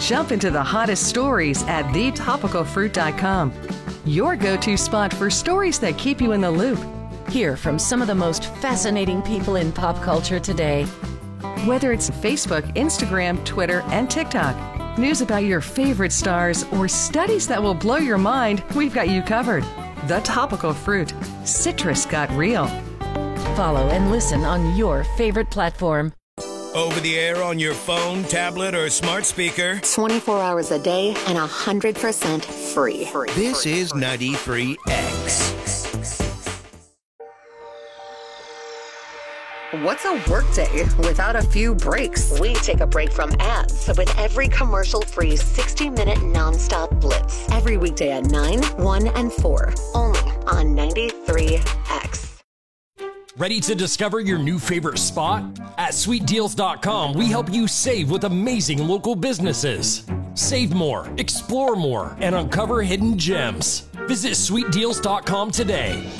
Jump into the hottest stories at thetopicalfruit.com. Your go-to spot for stories that keep you in the loop. Hear from some of the most fascinating people in pop culture today. Whether it's Facebook, Instagram, Twitter, and TikTok, news about your favorite stars, or studies that will blow your mind, we've got you covered. The Topical Fruit. Citrus got real. Follow and listen on your favorite platform. Over the air on your phone, tablet, or smart speaker. 24 hours a day and 100% free. This is 93X. What's a workday without a few breaks? We take a break from ads with every commercial-free 60-minute nonstop blitz. Every weekday at 9, 1, and 4. Only on 93X. Ready to discover your new favorite spot? At SweetDeals.com, we help you save with amazing local businesses. Save more, explore more, and uncover hidden gems. Visit SweetDeals.com today.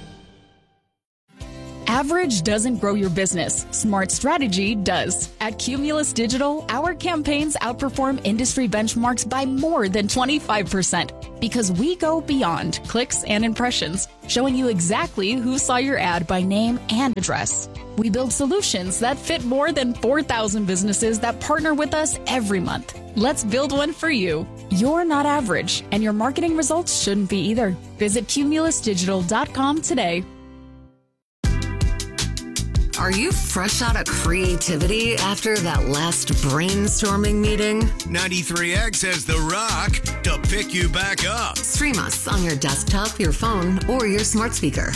Average doesn't grow your business. Smart strategy does. At Cumulus Digital, our campaigns outperform industry benchmarks by more than 25% because we go beyond clicks and impressions, showing you exactly who saw your ad by name and address. We build solutions that fit more than 4,000 businesses that partner with us every month. Let's build one for you. You're not average, and your marketing results shouldn't be either. Visit cumulusdigital.com today. Are you fresh out of creativity after that last brainstorming meeting? 93X has The Rock to pick you back up. Stream us on your desktop, your phone, or your smart speaker.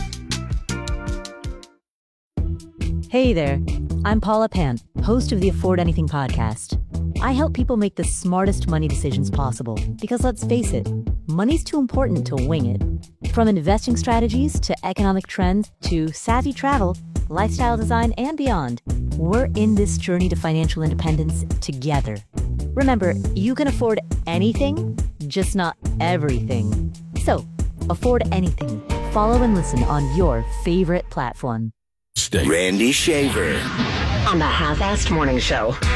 Hey there, I'm Paula Pant, host of the Afford Anything podcast. I help people make the smartest money decisions possible because let's face it, money's too important to wing it. From investing strategies to economic trends to savvy travel, lifestyle design, and beyond, we're in this journey to financial independence together. Remember, you can afford anything, just not everything. So, afford anything. Follow and listen on your favorite platform. Randy Shaver On the Half-Assed Morning Show. All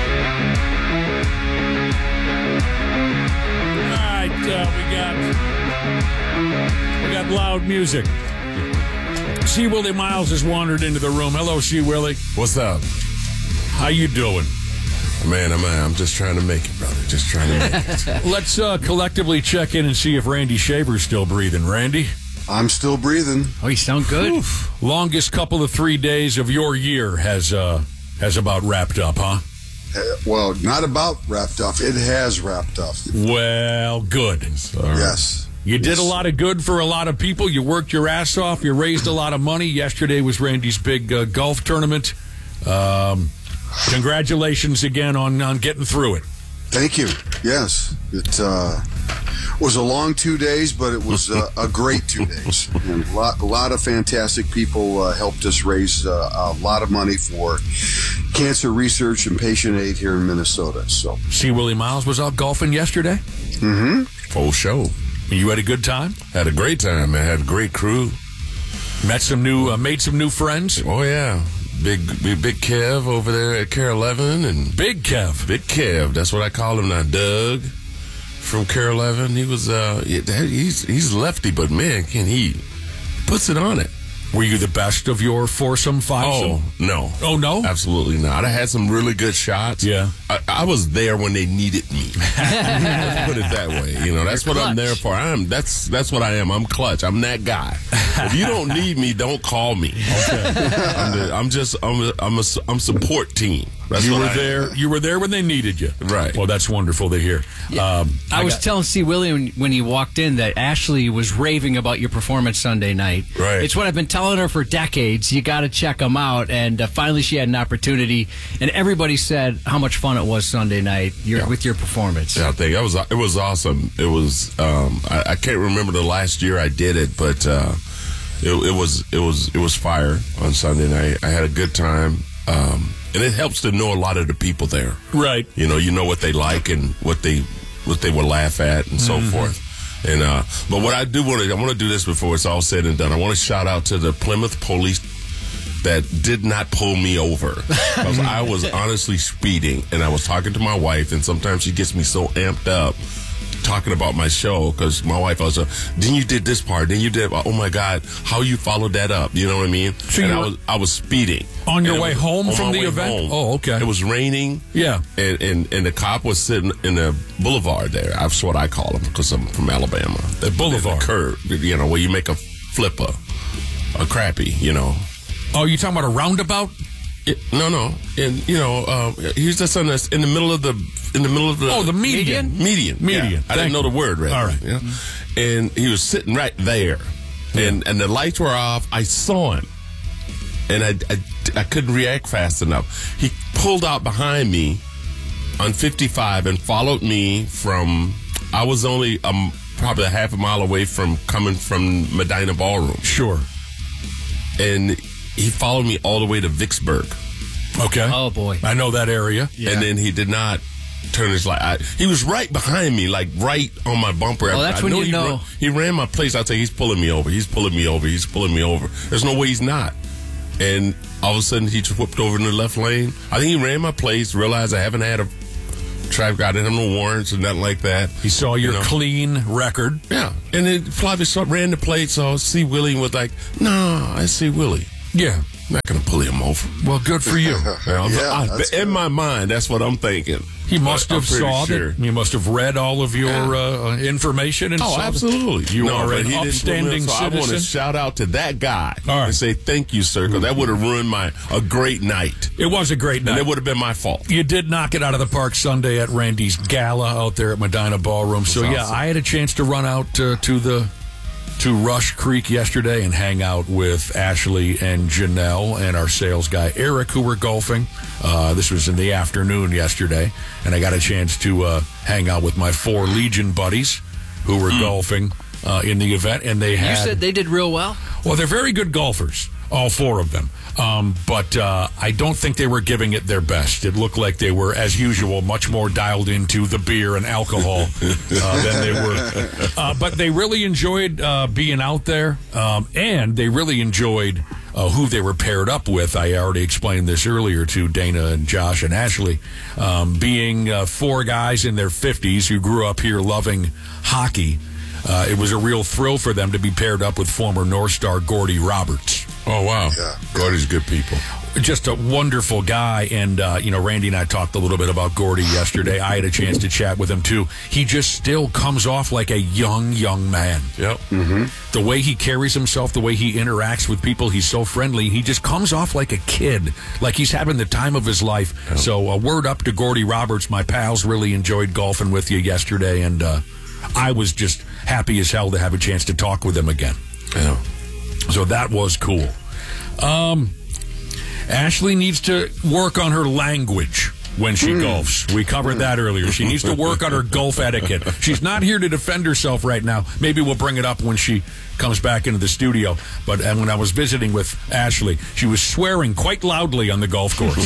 right, we got loud music. C. Willie Miles has wandered into the room. Hello, C. Willie. What's up? How you doing? Man, I'm just trying to make it, brother. Just trying to make it. Let's collectively check in and see if Randy Shaver's still breathing. Randy? I'm still breathing. Oh, you sound good. Oof. Longest couple of 3 days of your year has about wrapped up, huh? Well, not about wrapped up. It has wrapped up. Well, good. Yes. You did a lot of good for a lot of people. You worked your ass off. You raised a lot of money. Yesterday was Randy's big golf tournament. Congratulations again on getting through it. Thank you. Yes. It was a long 2 days, but it was a great 2 days. And a lot of fantastic people helped us raise a lot of money for cancer research and patient aid here in Minnesota. So, C. Willie Miles was out golfing yesterday? Mm-hmm. Full show. You had a good time? Had a great time, man. Had a great crew. Made some new friends? Oh, yeah. Big Kev over there at Care 11. And Big Kev? Big Kev. That's what I call him now. Doug from Care 11. He was, he's lefty, but man, he puts it on it. Were you the best of your foursome, fivesome? Oh, no. Oh, no? Absolutely not. I had some really good shots. Yeah. I was there when they needed me. Let's put it that way. You know, that's what I'm there for. That's what I am. I'm clutch. I'm that guy. If you don't need me, don't call me. Okay. I'm support team. That's you were there. You were there when they needed you. Right. Well, that's wonderful to hear. Yeah. I was telling C. Willie when he walked in that Ashley was raving about your performance Sunday night. Right. It's what I've been telling her for decades. You got to check them out. And finally, she had an opportunity. And everybody said how much fun it was Sunday night with your performance. Yeah, I think it was awesome. It was. I can't remember the last year I did it, but it was fire on Sunday night. I had a good time. And it helps to know a lot of the people there. Right. You know what they like and what they will laugh at and so forth. And but what I want to do this before it's all said and done. I want to shout out to the Plymouth Police that did not pull me over because I was honestly speeding, and I was talking to my wife, and sometimes she gets me so amped up talking about my show because my wife was then you did this part, then you did, oh my God, how you followed that up, you know what I mean? So and I was speeding on your way home from the event. Home. Oh, okay. It was raining. Yeah, and the cop was sitting in the boulevard there. That's what I call them because I'm from Alabama. The boulevard, the curve, you know, where you make a flipper, a crappie, you know. Oh, you talking about a roundabout? No, and you know, he's just in the middle of the oh, the median. Yeah. I didn't know the word right. All right, you know? And he was sitting right there, and the lights were off. I saw him, and I couldn't react fast enough. He pulled out behind me on 55 and followed me from. I was only probably a half a mile away from coming from Medina Ballroom. Sure, and he followed me all the way to Vicksburg. Okay. Oh, boy. I know that area. Yeah. And then he did not turn his light. He was right behind me, like right on my bumper. Oh, that's when you know. He ran my place. I'd say, he's pulling me over. He's pulling me over. He's pulling me over. There's no way he's not. And all of a sudden, he just whipped over in the left lane. I think he ran my place, realized I haven't had a traffic. I didn't have no warrants or nothing like that. He saw your clean record. Yeah. And then probably ran the plate, saw C. Willie and was like, no, I see Willie. Yeah. I'm not going to pull him over. Well, good for you. In my mind, that's what I'm thinking. He must have saw that. You must have read all of your information. And absolutely. You are an upstanding citizen. I want to shout out to that guy and say thank you, sir, because that would have ruined a great night. It was a great night. And it would have been my fault. You did knock it out of the park Sunday at Randy's Gala out there at Medina Ballroom. So, awesome. I had a chance to run out to Rush Creek yesterday and hang out with Ashley and Janelle and our sales guy Eric, who were golfing. This was in the afternoon yesterday, and I got a chance to hang out with my 4 Legion buddies who were golfing in the event. And they had. You said they did real well? Well, they're very good golfers, all 4 of them. But I don't think they were giving it their best. It looked like they were, as usual, much more dialed into the beer and alcohol than they were. But they really enjoyed being out there, and they really enjoyed who they were paired up with. I already explained this earlier to Dana and Josh and Ashley. Being 4 guys in their 50s who grew up here loving hockey, it was a real thrill for them to be paired up with former North Star Gordy Roberts. Oh, wow. Yeah. Gordy's good people. Just a wonderful guy. And, Randy and I talked a little bit about Gordy yesterday. I had a chance to chat with him, too. He just still comes off like a young man. Yep. Mm-hmm. The way he carries himself, the way he interacts with people, he's so friendly. He just comes off like a kid, like he's having the time of his life. Yep. So a word up to Gordy Roberts. My pals really enjoyed golfing with you yesterday, and I was just happy as hell to have a chance to talk with him again. Yeah. So that was cool. Ashley needs to work on her language when she golfs. We covered that earlier. She needs to work on her golf etiquette. She's not here to defend herself right now. Maybe we'll bring it up when she comes back into the studio. But when I was visiting with Ashley, she was swearing quite loudly on the golf course.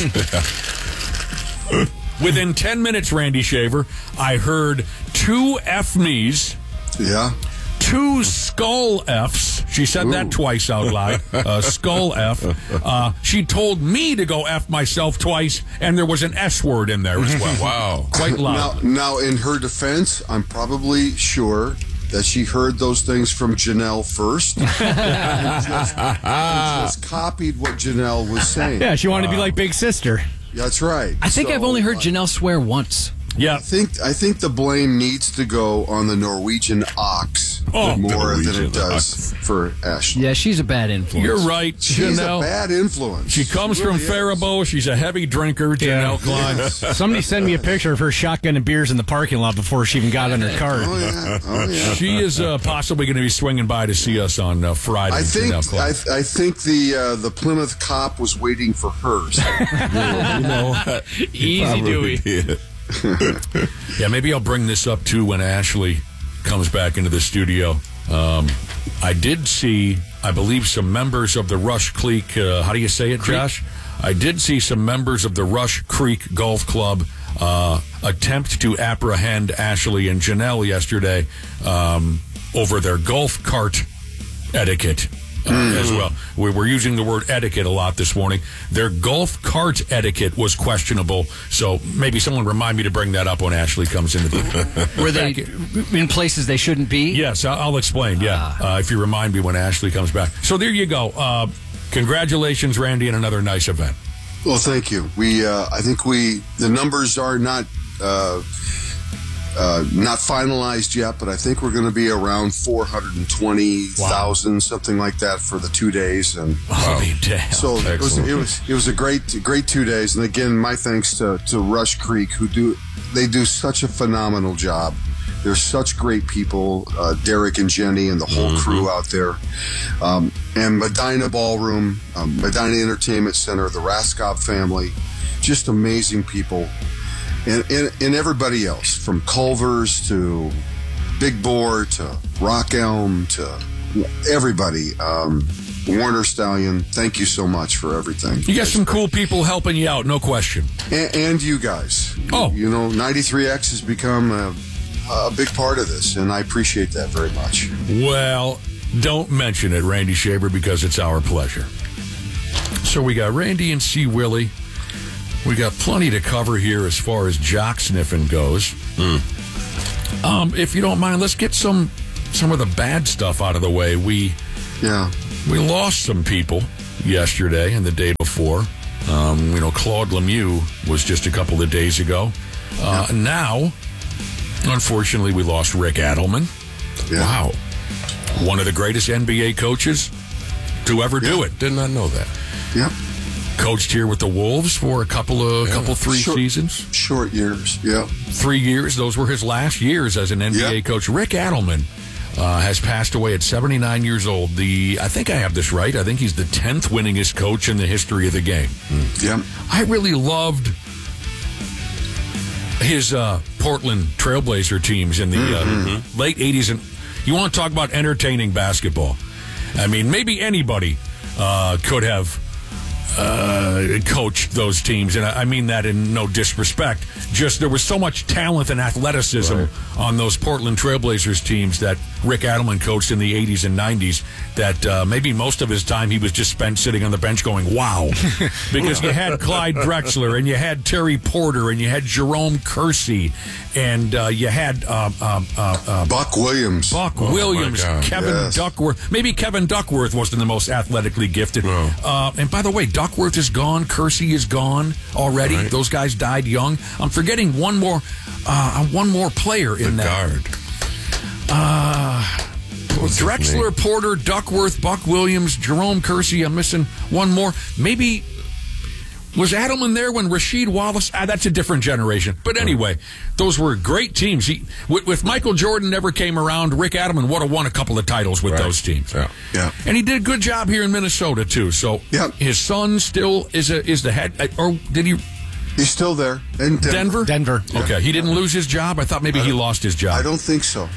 Within 10 minutes, Randy Shaver, I heard 2 F-me's. Yeah. 2 skull F's. She said that twice out loud. Skull F. She told me to go F myself twice, and there was an S word in there as well. Wow. Quite loud. Now, in her defense, I'm probably sure that she heard those things from Janelle first and just copied what Janelle was saying. Yeah, she wanted to be like Big Sister. That's right. I think I've only heard Janelle swear once. Yeah, I think the blame needs to go on the Norwegian ox more than it does for Ashley. Yeah, she's a bad influence. You're right, She's Janelle. a bad influence. She comes from Faribault. She's a heavy drinker, Janelle Klein. Yes. Somebody sent me a picture of her shotgun and beers in the parking lot before she even got in her car. Oh yeah. She is possibly going to be swinging by to see us on Friday. I think Janelle Klein. I think the Plymouth cop was waiting for her. So. Easy, Dewey. Yeah, maybe I'll bring this up too when Ashley comes back into the studio. I did see, I believe, some members of the Rush Creek. How do you say it, Josh? I did see some members of the Rush Creek Golf Club attempt to apprehend Ashley and Janelle yesterday over their golf cart etiquette. as well. We were using the word etiquette a lot this morning. Their golf cart etiquette was questionable, so maybe someone remind me to bring that up when Ashley comes into the... Were they in places they shouldn't be? Yes, I'll explain, if you remind me when Ashley comes back. So there you go. Congratulations, Randy, on another nice event. Well, thank you. I think the numbers are not finalized yet, but I think we're going to be around 420,000, something like that, for the 2 days. And damn. So it was a great 2 days. And again, my thanks to Rush Creek, who do such a phenomenal job. They're such great people, Derek and Jenny and the whole crew out there. And Medina Ballroom, Medina Entertainment Center, the Raskov family, just amazing people. And everybody else, from Culver's to Big Boar to Rock Elm to everybody. Warner Stallion, thank you so much for everything. You got some cool people helping you out, no question. And you guys. Oh. 93X has become a big part of this, and I appreciate that very much. Well, don't mention it, Randy Shaver, because it's our pleasure. So we got Randy and C. Willie. We got plenty to cover here as far as jock sniffing goes. If you don't mind, let's get some of the bad stuff out of the way. We lost some people yesterday and the day before. Claude Lemieux was just a couple of days ago. Now, unfortunately, we lost Rick Adelman. Yeah. Wow. One of the greatest NBA coaches to ever do it. Did not know that. Yep. Coached here with the Wolves for three seasons. Short years, yeah. 3 years. Those were his last years as an NBA coach. Rick Adelman has passed away at 79 years old. I think I have this right. I think he's the 10th winningest coach in the history of the game. Yeah. I really loved his Portland Trailblazer teams in the late 80s. And you want to talk about entertaining basketball. I mean, maybe anybody could have coached those teams, and I mean that in no disrespect. Just there was so much talent and athleticism on those Portland Trailblazers teams that Rick Adelman coached in the 80s and 90s that maybe most of his time he was just spent sitting on the bench going, wow. Because you had Clyde Drexler, and you had Terry Porter, and you had Jerome Kersey, and you had Buck Williams. Kevin Duckworth. Maybe Kevin Duckworth wasn't the most athletically gifted. And by the way, Duckworth is gone. Kersey is gone already. Right. Those guys died young. I'm forgetting one more player in that. Drexler, Porter, Duckworth, Buck Williams, Jerome Kersey. I'm missing one more. Maybe was Adelman there when Rasheed Wallace? That's a different generation. But anyway, those were great teams. If Michael Jordan never came around, Rick Adelman would have won a couple of titles with those teams. Yeah. And he did a good job here in Minnesota too. So his son still is the head, or did he? He's still there in Denver. Denver. Okay, he didn't lose his job. I thought maybe he lost his job. I don't think so.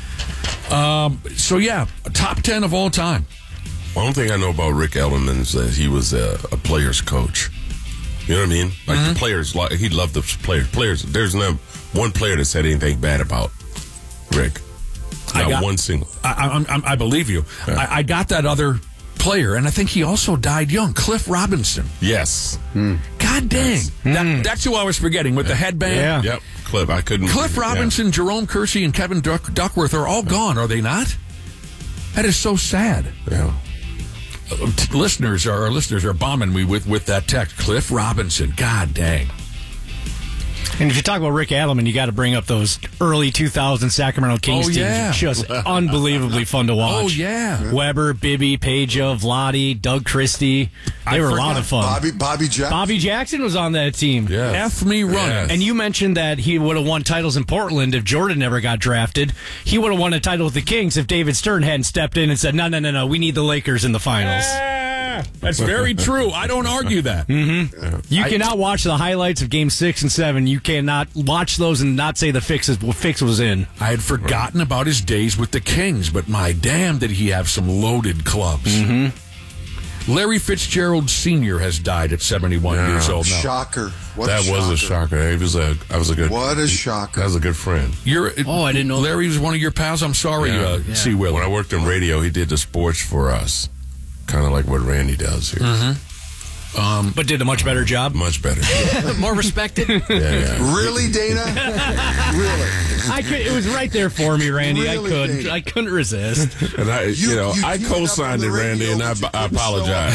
Top 10 of all time. One thing I know about Rick Adelman is that he was a player's coach. You know what I mean? Like the players, he loved the players. There's no one player that said anything bad about Rick. Not one single. I believe you. Yeah. I got that other player, and I think he also died young. Cliff Robinson. Yes. God dang. Yes. That's who I was forgetting with the headband. Yeah. Yep. Cliff Robinson, Jerome Kersey, and Kevin Duckworth are all gone, are they not? That is so sad. Yeah. Our listeners are bombing me with that text. Cliff Robinson. God dang. And if you talk about Rick Adelman, you got to bring up those early 2000 Sacramento Kings teams. Just unbelievably fun to watch. Oh, yeah. Weber, Bibby, Peja, Vlade, Doug Christie. They were a lot of fun. Bobby Jackson. Bobby Jackson was on that team. Yeah. F me running. Yes. And you mentioned that he would have won titles in Portland if Jordan never got drafted. He would have won a title with the Kings if David Stern hadn't stepped in and said, no, we need the Lakers in the finals. That's very true. I don't argue that. You cannot watch the highlights of Game 6 and 7. You cannot watch those and not say the fix was in. I had forgotten about his days with the Kings, but my damn did he have some loaded clubs. Larry Fitzgerald Sr. has died at 71 years old now. Shocker. That was a shocker. I was a good. What a shocker. That was a good friend. I didn't know. Larry was one of your pals? I'm sorry, C. Will. When I worked in radio, he did the sports for us. kind of like what Randy does here. But did a much better job. Much better. More respected. Yeah. Really, Dana? Really? It was right there for me, Randy. Really, I couldn't resist. And I You co-signed it, Randy, and I apologize.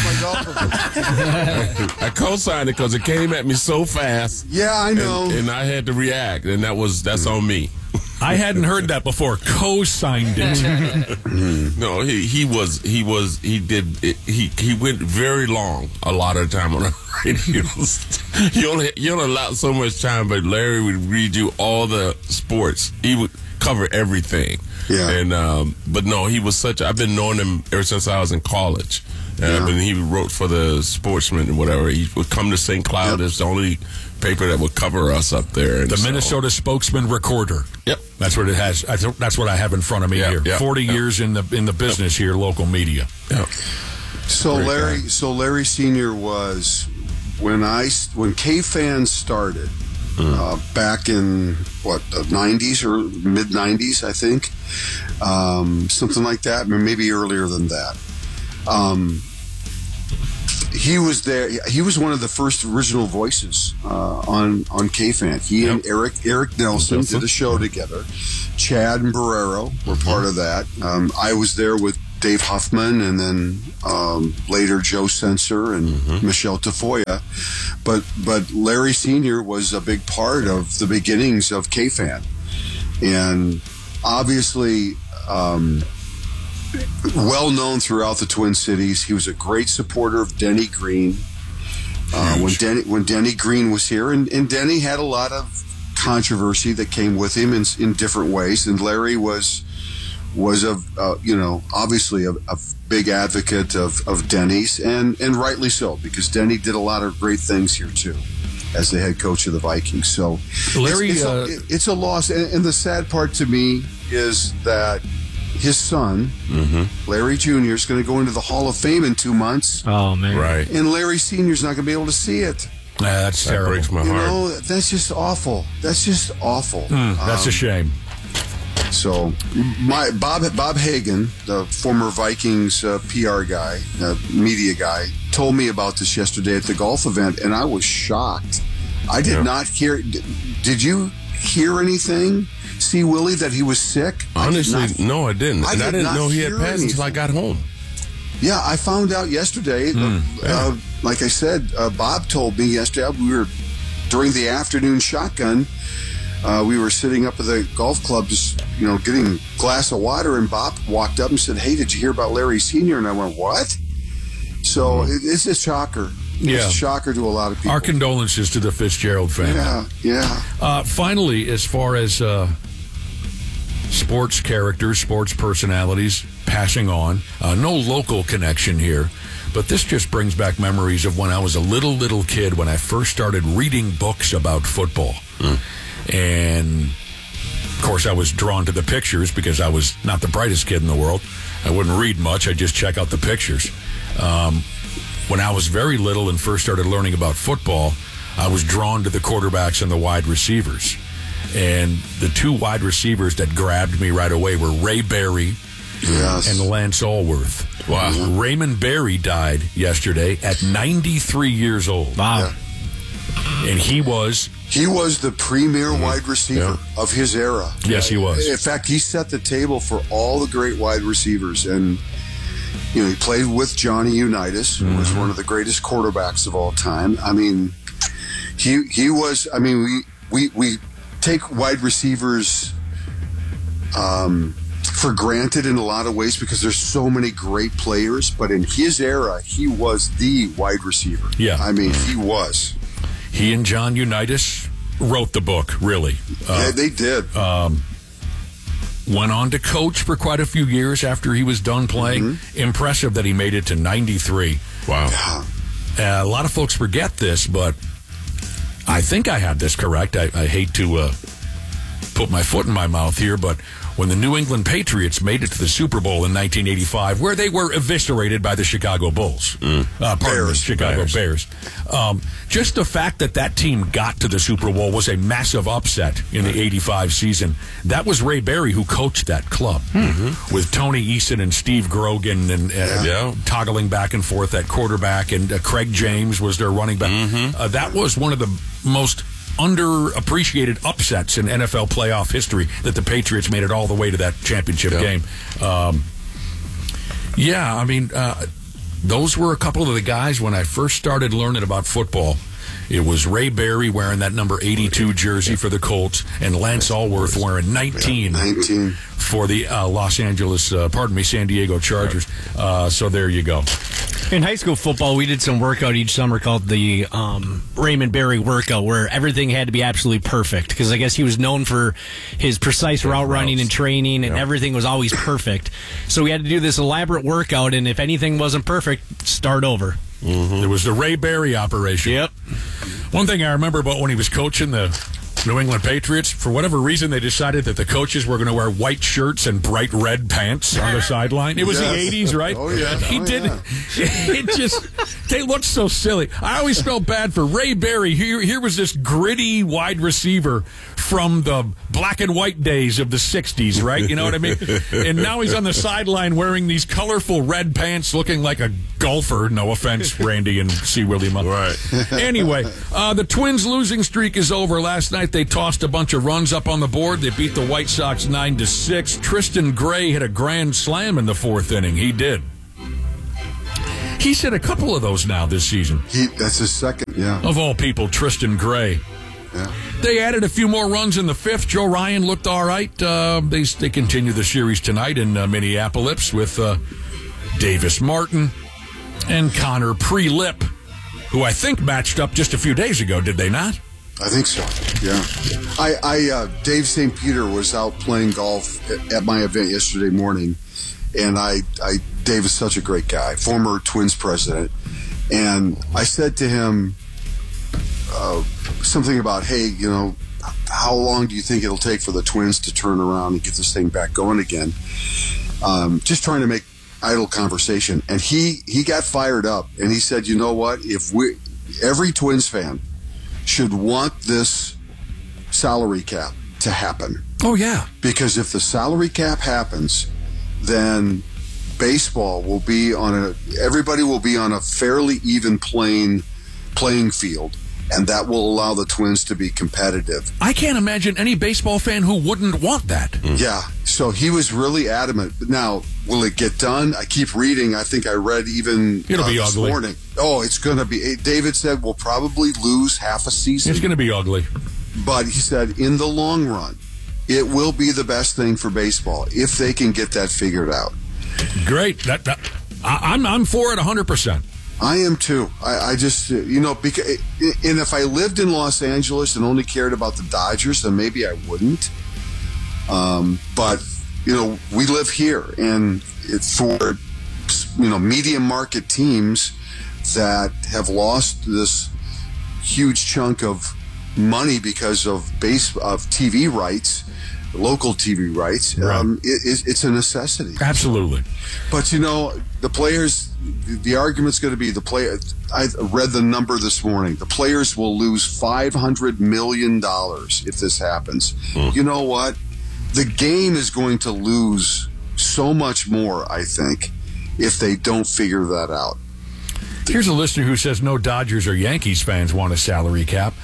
I co-signed it because it came at me so fast. Yeah, I know. And I had to react, and that's on me. I hadn't heard that before. Co-signed it. No, he went very long a lot of the time on the radio. You only allowed so much time, but Larry would read you all the sports. He would cover everything. Yeah. And but no, he was I've been knowing him ever since I was in college. When he wrote for the Sportsman and whatever, he would come to St. Cloud. It's the only paper that would cover us up there. And the Minnesota Spokesman Recorder. Yep, that's what it has. That's what I have in front of me here. 40 years in the business here, local media. Yeah. So Larry Sr. was when K-Fans started back in the 90s or mid 90s, I think, something like that, maybe earlier than that. He was there. He was one of the first original voices on K-Fan. He and Eric Nelson did a show together. Chad and Barrero were part of that. I was there with Dave Huffman and then later Joe Sensor and Michelle Tafoya. But Larry Sr. was a big part of the beginnings of K-Fan. And obviously well known throughout the Twin Cities. He was a great supporter of Denny Green. When Denny Green was here, and Denny had a lot of controversy that came with him in different ways. And Larry was obviously a big advocate of Denny's, and rightly so, because Denny did a lot of great things here too, as the head coach of the Vikings. So Larry, it's a loss, and the sad part to me is that his son, Larry Jr., is going to go into the Hall of Fame in 2 months. Oh, man. Right. And Larry Sr. is not going to be able to see it. That breaks my heart. That's just awful. That's just awful. That's a shame. So, Bob Hagan, the former Vikings PR guy, media guy, told me about this yesterday at the golf event, and I was shocked. I did not hear. Did you hear anything? See, Willie, that he was sick? Honestly, no, I didn't. And I didn't know he had passed until I got home. Yeah, I found out yesterday. Like I said, Bob told me yesterday. We were during the afternoon shotgun. We were sitting up at the golf club, just getting a glass of water, and Bob walked up and said, "Hey, did you hear about Larry Sr.?" And I went, "What?" So it's a shocker. It's a shocker to a lot of people. Our condolences to the Fitzgerald family. Yeah. Finally, as far as sports characters, sports personalities passing on, no local connection here, but this just brings back memories of when I was a little kid, when I first started reading books about football. And, of course, I was drawn to the pictures because I was not the brightest kid in the world. I wouldn't read much. I'd just check out the pictures. When I was very little and first started learning about football, I was drawn to the quarterbacks and the wide receivers. And the two wide receivers that grabbed me right away were Ray Berry and Lance Allworth. Wow. Raymond Berry died yesterday at 93 years old. Wow. And he was the premier wide receiver of his era. Yes, he was. In fact, he set the table for all the great wide receivers. And, he played with Johnny Unitas, who was one of the greatest quarterbacks of all time. I mean, he was, we take wide receivers for granted in a lot of ways because there's so many great players. But in his era, he was the wide receiver. Yeah. I mean, he was. He and John Unitas wrote the book, really. Yeah, they did. Went on to coach for quite a few years after he was done playing. Impressive that he made it to 93. Wow. Yeah. A lot of folks forget this, but I think I have this correct. I hate to put my foot in my mouth here, but when the New England Patriots made it to the Super Bowl in 1985, where they were eviscerated by the Chicago Bulls, Chicago Bears. Just the fact that team got to the Super Bowl was a massive upset in the 85 season. That was Ray Berry who coached that club with Tony Eason and Steve Grogan and toggling back and forth at quarterback, and Craig James was their running back. That was one of the most underappreciated upsets in NFL playoff history, that the Patriots made it all the way to that championship game. Those were a couple of the guys when I first started learning about football. It was Ray Berry wearing that number 82 jersey for the Colts, and Lance Allworth wearing 19 for the San Diego Chargers. So there you go. In high school football, we did some workout each summer called the Raymond Berry workout, where everything had to be absolutely perfect, because I guess he was known for his precise route running and training, and everything was always perfect. So we had to do this elaborate workout, and if anything wasn't perfect, start over. It was the Ray Berry operation. Yep. One thing I remember about when he was coaching the New England Patriots, for whatever reason, they decided that the coaches were going to wear white shirts and bright red pants on the sideline. It was the 80s, right? Oh, yeah. They looked so silly. I always felt bad for Ray Berry. Here was this gritty wide receiver from the black and white days of the 60s, right? You know what I mean? And now he's on the sideline wearing these colorful red pants, looking like a golfer. No offense, Randy and C. William. Right. Anyway, the Twins' losing streak is over. Last night they tossed a bunch of runs up on the board. They beat the White Sox 9-6. Tristan Gray hit a grand slam in the fourth inning. He did. He's hit a couple of those now this season. That's his second, Of all people, Tristan Gray. Yeah. They added a few more runs in the fifth. Joe Ryan looked all right. They continue the series tonight in Minneapolis with Davis Martin and Connor Prelip, who I think matched up just a few days ago, did they not? I think so, yeah. Dave St. Peter was out playing golf at my event yesterday morning, and Dave is such a great guy, former Twins president, and I said to him something about, hey, how long do you think it'll take for the Twins to turn around and get this thing back going again? Just trying to make idle conversation. And he got fired up, and he said, you know what? Every Twins fan should want this salary cap to happen. Oh, yeah. Because if the salary cap happens, then baseball will be everybody will be on a fairly even playing field, and that will allow the Twins to be competitive. I can't imagine any baseball fan who wouldn't want that. Yeah, so he was really adamant. Now, will it get done? I keep reading. I think I read even It'll be this ugly. morning. Oh, it's going to be. David said we'll probably lose half a season. It's going to be ugly. But he said in the long run, it will be the best thing for baseball if they can get that figured out. Great. I'm for it 100%. I am too. I just, because, and if I lived in Los Angeles and only cared about the Dodgers, then maybe I wouldn't. But, we live here, and it's for, medium market teams that have lost this huge chunk of money because of TV rights, local TV rights. Right. It's a necessity. Absolutely. But, the players, the argument's going to be I read the number this morning. The players will lose $500 million if this happens. You know what? The game is going to lose so much more, I think, if they don't figure that out. Here's a listener who says no Dodgers or Yankees fans want a salary cap.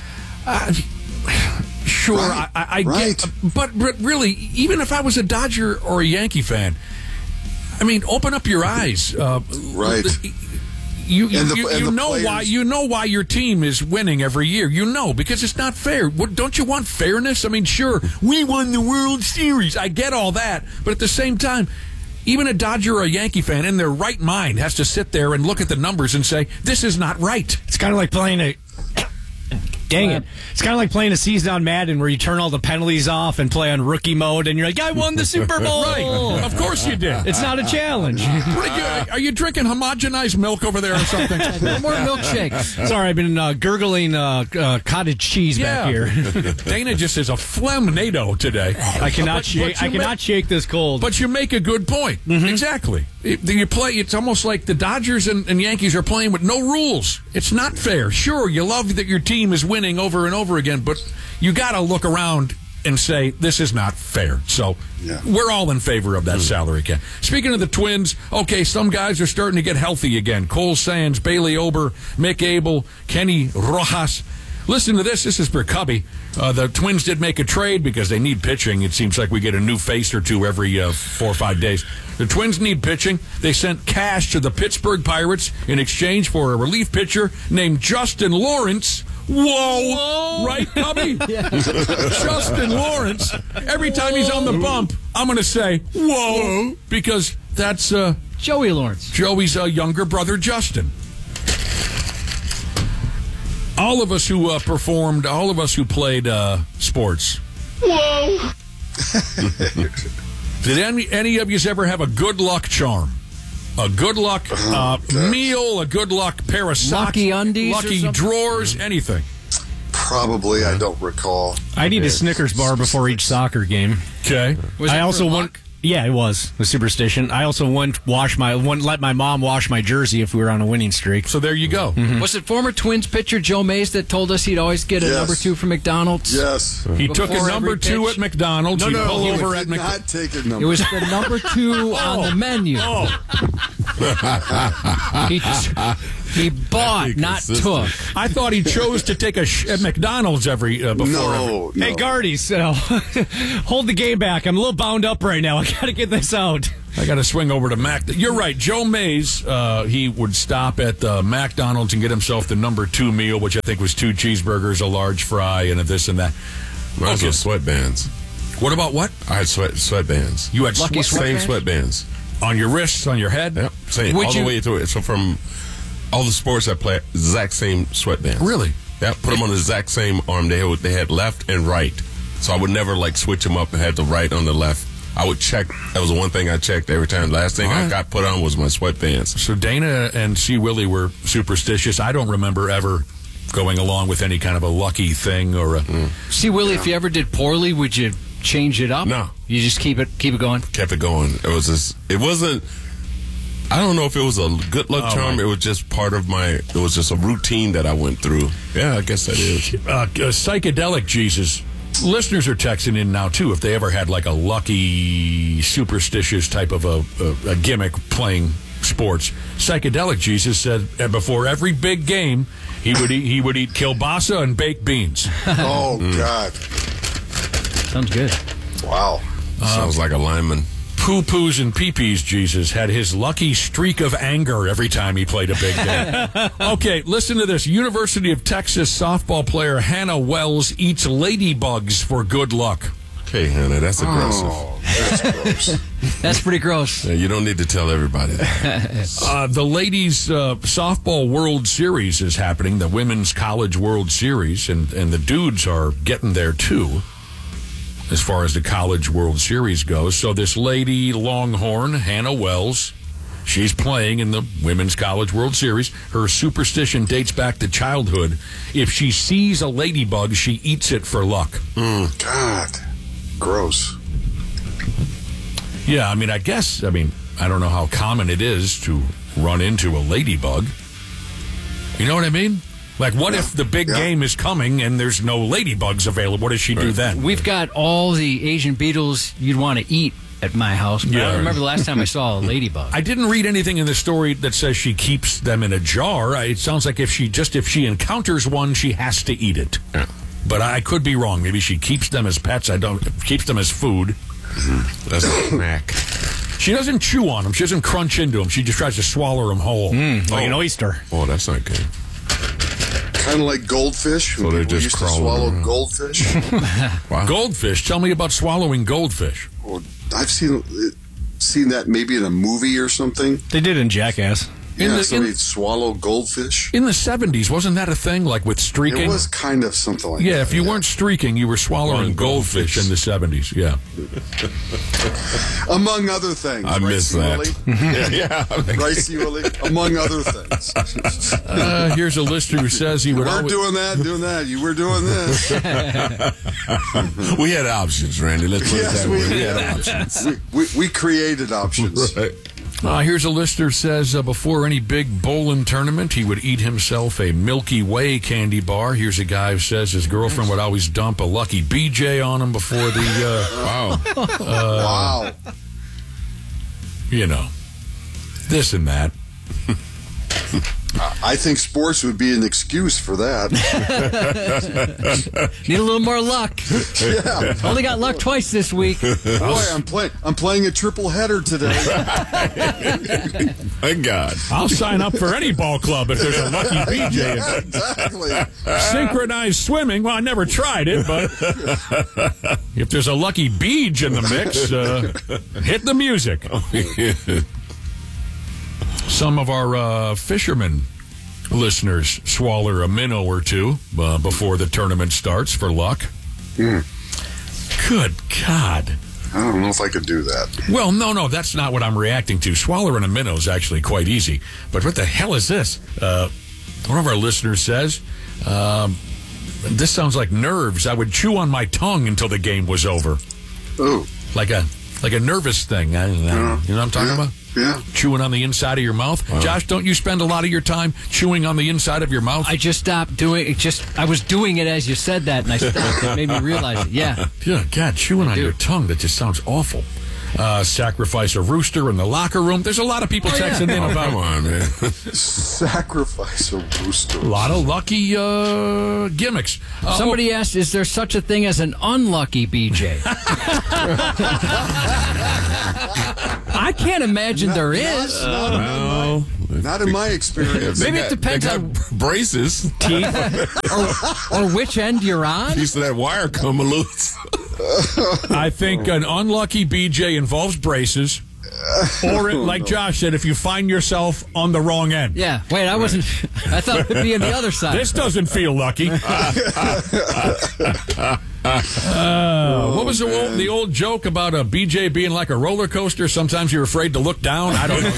Sure, right. I get, but really, even if I was a Dodger or a Yankee fan, I mean, open up your eyes. Right. You know why your team is winning every year. Because it's not fair. Don't you want fairness? I mean, sure, we won the World Series. I get all that, but at the same time, even a Dodger or a Yankee fan in their right mind has to sit there and look at the numbers and say, this is not right. It's kind of like playing Dang it. It's kind of like playing a season on Madden where you turn all the penalties off and play on rookie mode, and you're like, I won the Super Bowl. Right. Of course you did. It's not a challenge. Are you drinking homogenized milk over there or something? More milkshakes. Sorry, I've been gurgling cottage cheese back here. Dana just is a phlegm-nado today. I cannot shake this cold. But you make a good point. Mm-hmm. Exactly. You play. It's almost like the Dodgers and Yankees are playing with no rules. It's not fair. Sure, you love that your team is winning over and over again, but you got to look around and say, this is not fair. So we're all in favor of that salary cap. Speaking of the Twins, okay, some guys are starting to get healthy again. Cole Sands, Bailey Ober, Mick Abel, Kenny Rojas. Listen to this. This is for Cubby. The Twins did make a trade because they need pitching. It seems like we get a new face or two every 4 or 5 days. The Twins need pitching. They sent cash to the Pittsburgh Pirates in exchange for a relief pitcher named Justin Lawrence. Whoa. Right, Cubby? Justin Lawrence. Every time he's on the bump, I'm going to say, whoa, because that's Joey Lawrence. Joey's younger brother, Justin. All of us who performed, all of us who played sports. Whoa! Did any of you ever have a good luck charm? A good luck meal, a good luck pair of socks, lucky undies, lucky drawers, anything? Probably, I don't recall. I need a Snickers bar before each soccer game. Okay. I also want. Yeah, it was the superstition. I also wouldn't let my mom wash my jersey if we were on a winning streak. So there you go. Mm-hmm. Was it former Twins pitcher Joe Mays that told us he'd always get a number 2 from McDonald's? Yes. He took a number 2 at McDonald's. No, pull he over did at not take a number. It was the number 2 on the menu. He bought, not took. I thought he chose to take at McDonald's before. No. Hey, Gardy's, hold the game back. I'm a little bound up right now. I got to get this out. I got to swing over to Mac. You're right. Joe Mays, he would stop at McDonald's and get himself the number 2 meal, which I think was 2 cheeseburgers, a large fry, and a this and that. Mine was sweatbands. What about what? I had sweatbands. You had same sweatbands. On your wrists, on your head? Yep. Same. All the way through it. So from all the sports I play, exact same sweatbands. Really? Yeah. Put them on the exact same arm. They had left and right. So I would never switch them up and have the right on the left. I would check. That was the one thing I checked every time. Last thing I got put on was my sweatpants. So Dana and C. Willie were superstitious. I don't remember ever going along with any kind of a lucky thing or a... C. Willie, if you ever did poorly, would you change it up? No. You just keep it going? Kept it going. It wasn't... I don't know if it was a good luck charm. It was just part of it was just a routine that I went through. Yeah, I guess that is. Psychedelic Jesus. Listeners are texting in now, too, if they ever had like a lucky, superstitious type of a gimmick playing sports. Psychedelic Jesus said before every big game, he would eat kielbasa and baked beans. Oh, God. Sounds good. Wow. Sounds like a lineman. Poo-poos and pee-pees Jesus had his lucky streak of anger every time he played a big game. Okay, listen to this. University of Texas softball player Hannah Wells eats ladybugs for good luck. Okay, Hannah, that's aggressive. Oh, that's gross. That's pretty gross. Yeah, you don't need to tell everybody that. The ladies' softball World Series is happening, the Women's College World Series, and the dudes are getting there, too, as far as the College World Series goes. So this lady Longhorn, Hannah Wells, she's playing in the Women's College World Series. Her superstition dates back to childhood. If she sees a ladybug, she eats it for luck. God, gross. Yeah, I mean, I don't know how common it is to run into a ladybug. You know what I mean? Like, what if the big game is coming and there's no ladybugs available? What does she do then? We've got all the Asian beetles you'd want to eat at my house. But I don't remember the last time I saw a ladybug. I didn't read anything in the story that says she keeps them in a jar. It sounds like if she encounters one, she has to eat it. Yeah. But I could be wrong. Maybe she keeps them as pets. Keeps them as food. Mm-hmm. That's a snack. She doesn't chew on them. She doesn't crunch into them. She just tries to swallow them whole. Like an oyster. Oh, that's not good. Kind of like goldfish. So they're just used to crawling swallow around. goldfish. Wow. Goldfish. Tell me about swallowing goldfish. Well, I've seen that maybe in a movie or something. They did in Jackass. He'd swallow goldfish. In the 70s, wasn't that a thing, like with streaking? It was kind of something like that. Yeah, if you weren't streaking, you were swallowing goldfish in the 70s, yeah. Among other things. I miss that. Ricey Willie, among other things. Here's a listener who says he would always... doing that. You were doing this. We had options, Randy. Let's put it that way. We had options. We created options. Right. Here's a listener who says before any big bowling tournament, he would eat himself a Milky Way candy bar. Here's a guy who says his girlfriend would always dump a Lucky BJ on him before the... wow. You know, this and that. I think sports would be an excuse for that. Need a little more luck. Yeah. Only got luck twice this week. Boy, I'm playing a triple header today. Thank God. I'll sign up for any ball club if there's a Lucky BJ. Yeah, exactly. Synchronized swimming. Well, I never tried it, but if there's a Lucky Beach in the mix, hit the music. Some of our fishermen listeners swallow a minnow or two before the tournament starts for luck. Good God. I don't know if I could do that. Well, no, that's not what I'm reacting to. Swallowing a minnow is actually quite easy. But what the hell is this? One of our listeners says, this sounds like nerves. I would chew on my tongue until the game was over. Oh. Like a nervous thing. You know what I'm talking about? Yeah. Chewing on the inside of your mouth. Wow. Josh, don't you spend a lot of your time chewing on the inside of your mouth? I just stopped doing it. I was doing it as you said that, and I stopped. It made me realize it. Yeah. Yeah, God, chewing on your tongue, that just sounds awful. Sacrifice a rooster in the locker room. There's a lot of people texting in about... Come on, man. Sacrifice a rooster. A lot of lucky gimmicks. Somebody asked, is there such a thing as an unlucky BJ? I can't imagine there is. Not in my experience. Maybe it depends on braces, teeth, or which end you're on. Piece of that wire come loose. I think an unlucky BJ involves braces, or like Josh said, if you find yourself on the wrong end. Yeah. Wait, I wasn't. I thought it would be on the other side. This doesn't feel lucky. What was the old joke about a BJ being like a roller coaster? Sometimes you're afraid to look down. I don't know.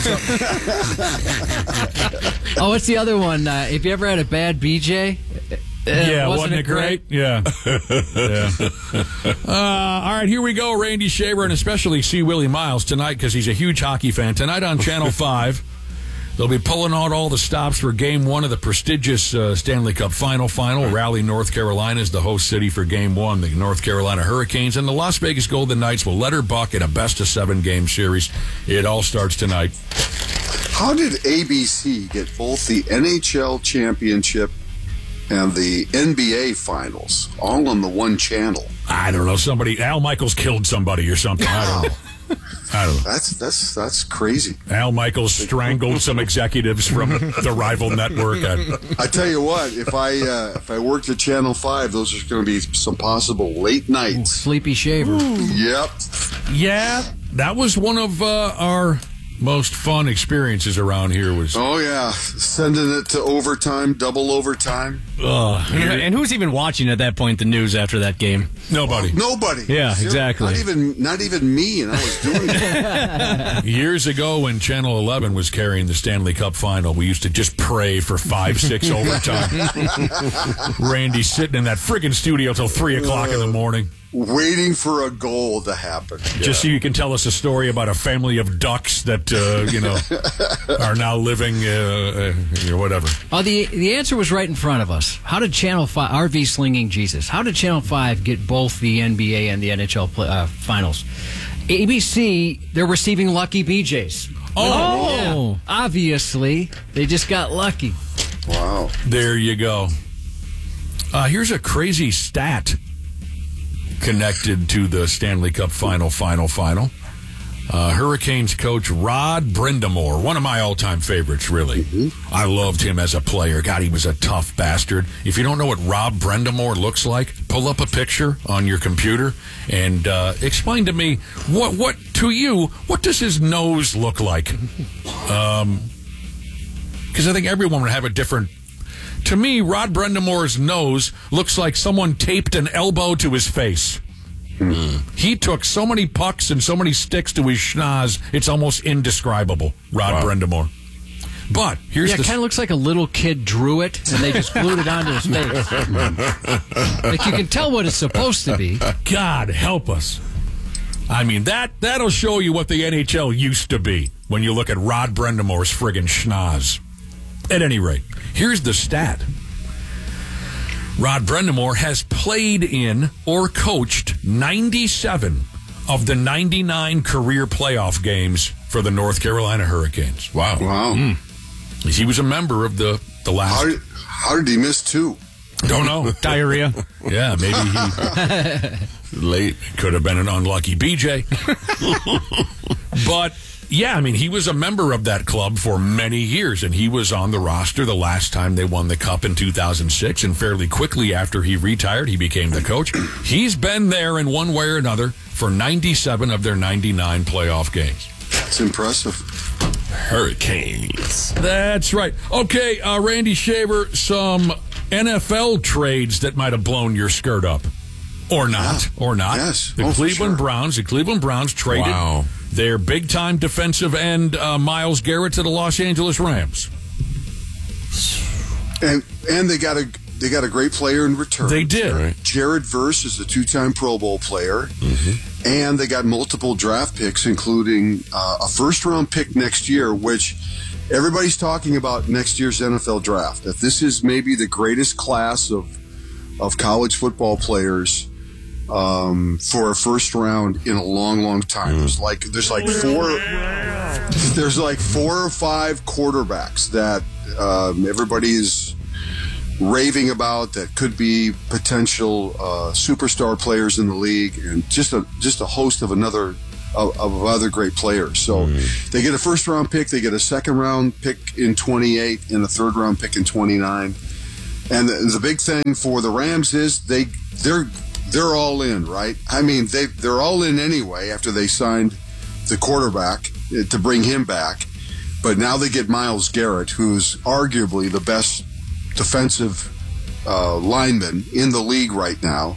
Oh, what's the other one? If you ever had a bad BJ? Yeah, wasn't it great? Yeah. All right, here we go. Randy Shaver and especially C. Willie Miles tonight because he's a huge hockey fan. Tonight on Channel 5, they'll be pulling out all the stops for Game 1 of the prestigious Stanley Cup Final. Raleigh, North Carolina is the host city for Game 1. The North Carolina Hurricanes and the Las Vegas Golden Knights will let her buck in a best-of-7 game series. It all starts tonight. How did ABC get both the NHL championship and the NBA finals all on the one channel? I don't know. Al Michaels killed somebody or something. I don't know. That's crazy. Al Michaels strangled some executives from the rival network. I tell you what, if I worked at Channel 5, those are going to be some possible late nights. Sleepy Shaver. Yep. Yeah, that was one of our most fun experiences around here. Oh yeah, sending it to overtime, double overtime. And who's even watching at that point the news after that game? Nobody. Yeah, exactly. Not even me, and I was doing it. Years ago, when Channel 11 was carrying the Stanley Cup Final, we used to just pray for 5-6 overtime. Randy sitting in that friggin' studio till 3 o'clock in the morning, waiting for a goal to happen. Just so you can tell us a story about a family of ducks that are now living whatever. Oh, the answer was right in front of us. How did Channel 5 RV slinging Jesus? How did Channel 5 get both the NBA and the NHL finals? ABC, they're receiving lucky BJs. Oh, yeah. Obviously, they just got lucky. Wow. There you go. Here's a crazy stat connected to the Stanley Cup final. Hurricanes coach Rod Brind'Amour, one of my all-time favorites, really. Mm-hmm. I loved him as a player. God, he was a tough bastard. If you don't know what Rod Brind'Amour looks like, pull up a picture on your computer and explain to me, what does his nose look like? because I think everyone would have a different. To me, Rod Brendamore's nose looks like someone taped an elbow to his face. He took so many pucks and so many sticks to his schnoz, it's almost indescribable, Rod Brendamore. But here's it kind of looks like a little kid drew it, and they just glued it onto his face. Like, you can tell what it's supposed to be. God help us. I mean, that'll show you what the NHL used to be when you look at Rod Brendamore's friggin' schnoz. At any rate, here's the stat. Rod Brendamore has played in or coached 97 of the 99 career playoff games for the North Carolina Hurricanes. Wow. He was a member of the last... How did he miss 2? Don't know. Diarrhea. Yeah, maybe he... late. Could have been an unlucky BJ. But... yeah, I mean, he was a member of that club for many years, and he was on the roster the last time they won the Cup in 2006, and fairly quickly after he retired, he became the coach. He's been there in one way or another for 97 of their 99 playoff games. It's impressive. Hurricanes. That's right. Okay, Randy Shaver, some NFL trades that might have blown your skirt up. Or not. Yeah. Or not. Yes. The Cleveland Browns traded their big-time defensive end, Myles Garrett, to the Los Angeles Rams. And they got a great player in return. They did. Jared Verse is a 2-time Pro Bowl player. And they got multiple draft picks, including a first-round pick next year, which everybody's talking about next year's NFL draft. That this is maybe the greatest class of college football players for a first round in a long time. There's like 4 or 5 quarterbacks that everybody is raving about that could be potential superstar players in the league, and just a host of other great players. So they get a first round pick, they get a second round pick in 28, and a third round pick in 29. And the big thing for the Rams is they're all in, right? I mean, they're all in anyway after they signed the quarterback to bring him back. But now they get Myles Garrett, who's arguably the best defensive lineman in the league right now.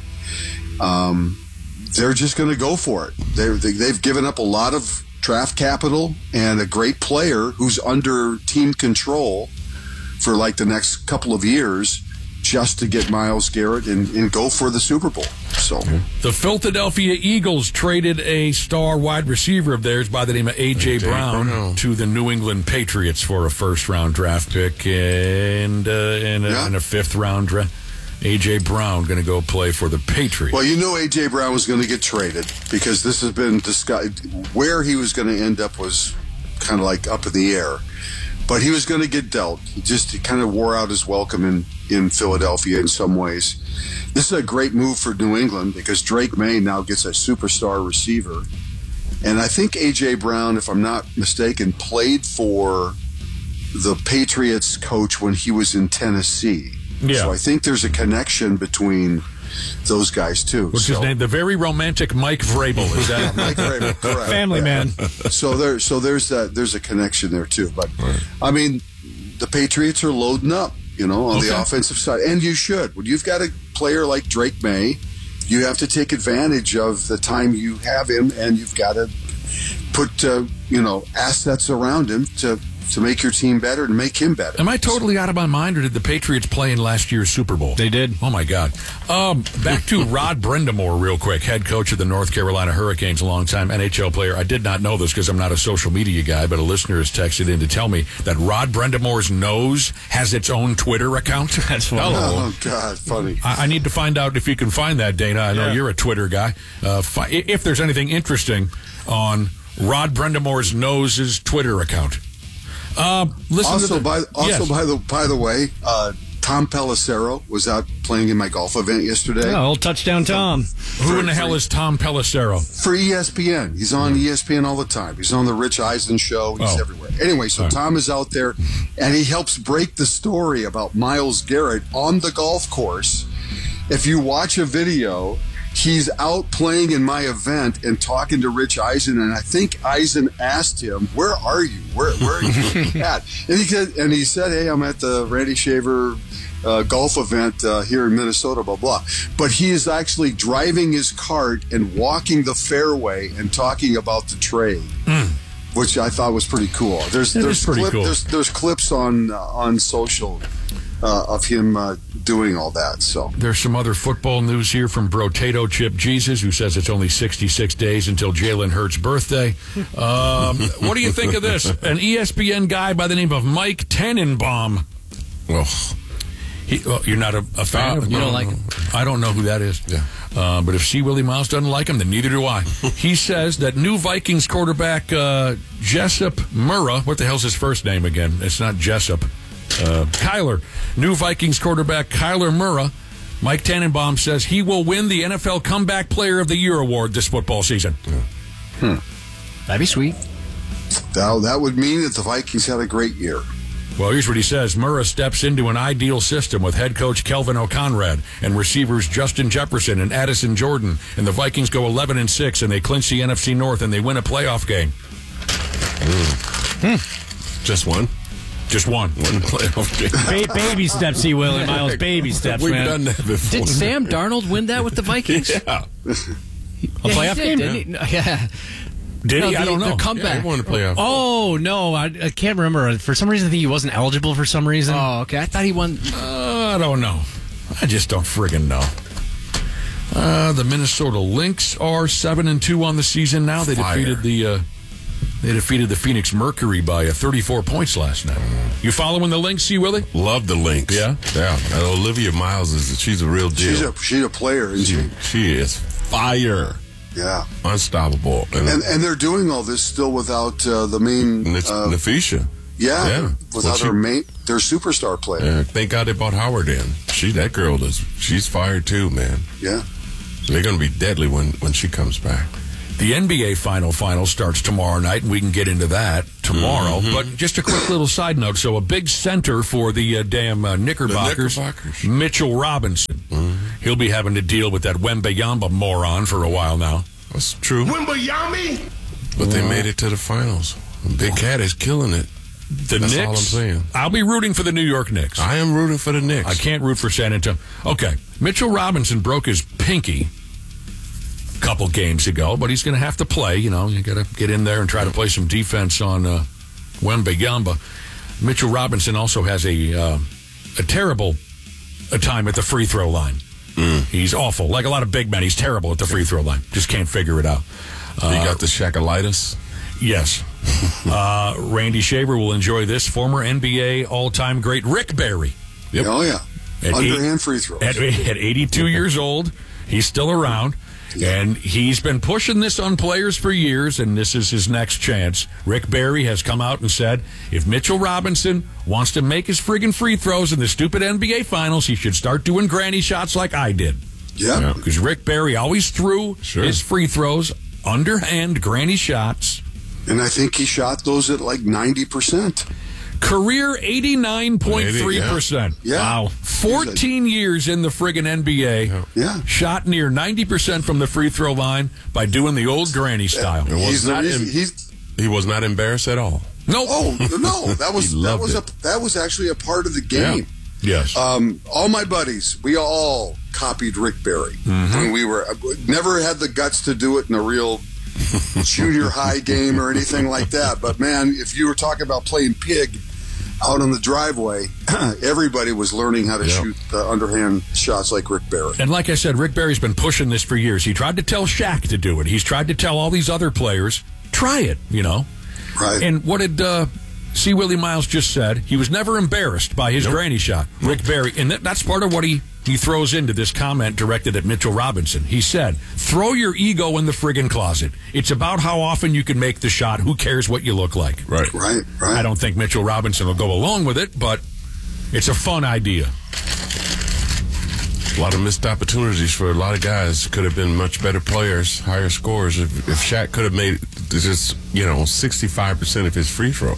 They're just going to go for it. They've given up a lot of draft capital and a great player who's under team control for like the next couple of years, just to get Myles Garrett and go for the Super Bowl. So the Philadelphia Eagles traded a star wide receiver of theirs by the name of A.J. Brown to the New England Patriots for a first-round draft pick and a fifth-round draft. A.J. Brown going to go play for the Patriots. Well, you know A.J. Brown was going to get traded because this has been discussed. Where he was going to end up was kind of like up in the air. But he was going to get dealt. He kind of wore out his welcome in Philadelphia in some ways. This is a great move for New England because Drake May now gets a superstar receiver. And I think A.J. Brown, if I'm not mistaken, played for the Patriots coach when he was in Tennessee. Yeah. So I think there's a connection between those guys too. What's his name? The very romantic Mike Vrabel. Is that Mike Vrabel? Correct. Family man. So there's a connection there too. But I mean, the Patriots are loading up, on the offensive side, and you should. When you've got a player like Drake May, you have to take advantage of the time you have him, and you've got to put assets around him to make your team better and make him better. Am I totally out of my mind, or did the Patriots play in last year's Super Bowl? They did. Oh, my God. Back to Rod Brendamore real quick, head coach of the North Carolina Hurricanes, a longtime NHL player. I did not know this because I'm not a social media guy, but a listener has texted in to tell me that Rod Brendamore's nose has its own Twitter account. That's funny. Oh, God, funny. I need to find out if you can find that, Dana. I know you're a Twitter guy. If there's anything interesting on Rod Brendamore's nose's Twitter account. By the way, Tom Pelissero was out playing in my golf event yesterday. Oh, old touchdown Tom. Who in the hell is Tom Pelissero? For ESPN. He's on ESPN all the time. He's on the Rich Eisen show. He's everywhere. Anyway, so Tom is out there, and he helps break the story about Myles Garrett on the golf course. If you watch a video, he's out playing in my event and talking to Rich Eisen, and I think Eisen asked him, "Where are you? Where are you at?" And he said, "Hey, I'm at the Randy Shaver golf event here in Minnesota, blah, blah." But he is actually driving his cart and walking the fairway and talking about the trade, which I thought was pretty cool. There's clips on social of him doing all that. So there's some other football news here from Brotato Chip Jesus, who says it's only 66 days until Jalen Hurts' birthday. What do you think of this? An ESPN guy by the name of Mike Tannenbaum. You're not a fan of him? You don't like him? I don't know who that is. Yeah. But if C. Willie Miles doesn't like him, then neither do I. He says that new Vikings quarterback Jessup Murrah, what the hell's his first name again? It's not Jessup. Kyler. New Vikings quarterback Kyler Murrah, Mike Tannenbaum says he will win the NFL Comeback Player of the Year award this football season. That'd be sweet. That would mean that the Vikings had a great year. Well, here's what he says. Murrah steps into an ideal system with head coach Kelvin O'Conrad and receivers Justin Jefferson and Addison Jordan, and the Vikings go 11-6, and they clinch the NFC North, and they win a playoff game. Just one? Just one. One playoff game. Baby steps, C. Willie Miles. Baby steps, We've man. done that before. Did Sam Darnold win that with the Vikings? Yeah. A playoff game? Didn't he? Yeah. Did he? I don't know. The comeback. He won a playoff. Oh, no. I can't remember. For some reason, I think he wasn't eligible for some reason. Oh, okay. I thought he won. I don't know. I just don't friggin' know. The Minnesota Lynx are 7-2 on the season now. They defeated the Phoenix Mercury by 34 points last night. You following the Lynx, C. Willie? Love the Lynx. Yeah? Yeah. Olivia Miles, she's a real deal. She's a player, isn't she? She is fire. Yeah. Unstoppable. And they're doing all this still without the main... Nafisha. Yeah. Without their superstar player. Yeah, thank God they brought Howard in. She's fired too, man. Yeah. They're going to be deadly when she comes back. The NBA final starts tomorrow night, and we can get into that tomorrow. But just a quick little side note. So a big center for the damn Knickerbockers, Mitchell Robinson. He'll be having to deal with that Wembanyama moron for a while now. That's true. Wembanyama? But they made it to the finals. Big Cat is killing it. That's Knicks, all I'm saying. I'll be rooting for the New York Knicks. I am rooting for the Knicks. I can't root for San Antonio. Okay, Mitchell Robinson broke his pinky a couple games ago, but he's going to have to play. You know, you got to get in there and try to play some defense on Wembanyama. Mitchell Robinson also has a terrible time at the free throw line. He's awful. Like a lot of big men, he's terrible at the free throw line. Just can't figure it out. You got the Shaqalitis? Yes. Randy Shaver will enjoy this. Former NBA all-time great Rick Barry. Yep. Oh, yeah. Underhand free throws. At 82 years old, he's still around. Yeah. And he's been pushing this on players for years, and this is his next chance. Rick Barry has come out and said, if Mitchell Robinson wants to make his friggin' free throws in the stupid NBA Finals, he should start doing granny shots like I did. Yeah. Because Rick Barry always threw his free throws, underhand granny shots. And I think he shot those at like 90%. Career 89.3%. Yeah. Wow. 14 years in the friggin' NBA. Yeah. Shot near 90% from the free throw line by doing the old granny style. He was not embarrassed at all. No. Oh, no. That was actually a part of the game. Yeah. Yes. All my buddies, we all copied Rick Barry. When we never had the guts to do it in a real junior high game or anything like that. But, man, if you were talking about playing pig out on the driveway, everybody was learning how to shoot underhand shots like Rick Barry. And like I said, Rick Barry's been pushing this for years. He tried to tell Shaq to do it. He's tried to tell all these other players, try it, you know. Right. And what did C. Willie Miles just said? He was never embarrassed by his granny shot. Rick Barry, and that's part of what he throws into this comment directed at Mitchell Robinson. He said, throw your ego in the friggin' closet. It's about how often you can make the shot. Who cares what you look like? Right. I don't think Mitchell Robinson will go along with it, but it's a fun idea. A lot of missed opportunities for a lot of guys. Could have been much better players, higher scores. If Shaq could have made just, 65% of his free throws.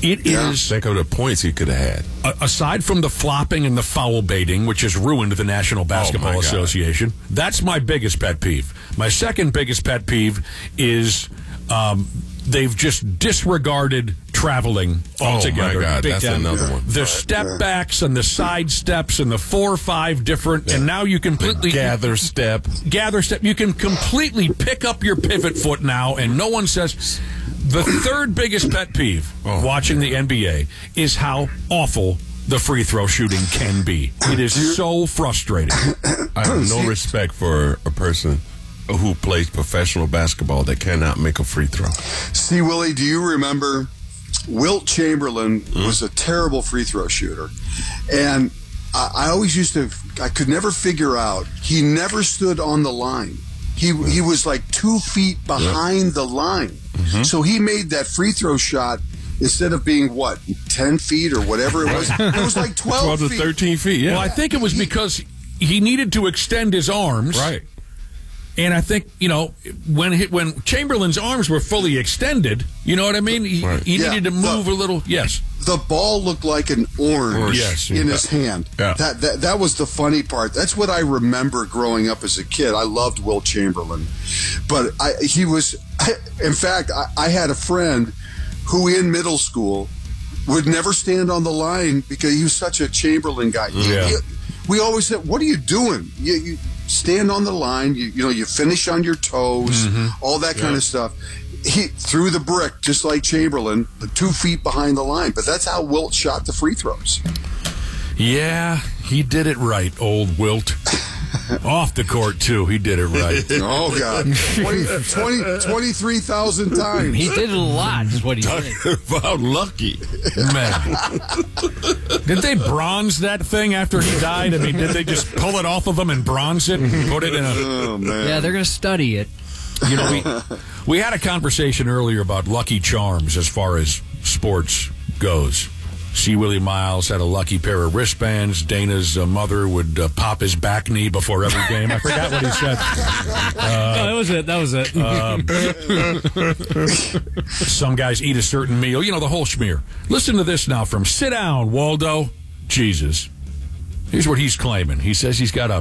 It is. Think of the points he could have had. Aside from the flopping and the foul baiting, which has ruined the National Basketball Association, that's my biggest pet peeve. My second biggest pet peeve is they've just disregarded traveling altogether. Oh, my God. That's another one. The step backs and the side steps and the 4 or 5 different, and now you completely... Gather step. You can completely pick up your pivot foot now, and no one says... The third biggest pet peeve watching the NBA is how awful the free throw shooting can be. It is so frustrating. I have no respect for a person who plays professional basketball that cannot make a free throw. See, Willie, do you remember Wilt Chamberlain was a terrible free throw shooter? And I always I could never figure out, he never stood on the line. He was like 2 feet behind the line. Mm-hmm. So he made that free throw shot instead of being, 10 feet or whatever it was like 12 to feet. 13 feet, yeah. Well, I think it was because he needed to extend his arms. Right. And I think, when Chamberlain's arms were fully extended, you know what I mean? He needed to move a little. Yes. The ball looked like an orange in his hand. Yeah. That was the funny part. That's what I remember growing up as a kid. I loved Wilt Chamberlain. But in fact, I had a friend who in middle school would never stand on the line because he was such a Chamberlain guy. Yeah. We always said, what are you doing? You stand on the line, you finish on your toes, all that kind of stuff. He threw the brick just like Chamberlain, 2 feet behind the line. But that's how Wilt shot the free throws. Yeah, he did it right, old Wilt. Off the court, too. He did it right. Oh, God. 23,000 times. He did it a lot, is what he did. About lucky. Man. Did they bronze that thing after he died? I mean, did they just pull it off of him and bronze it and put it in a... Oh, man. Yeah, they're going to study it. We had a conversation earlier about Lucky Charms as far as sports goes. C. Willie Miles had a lucky pair of wristbands. Dana's mother would pop his back knee before every game. I forgot what he said. That was it. Some guys eat a certain meal. The whole schmear. Listen to this now from Sit Down, Waldo. Jesus. Here's what he's claiming. He says he's got a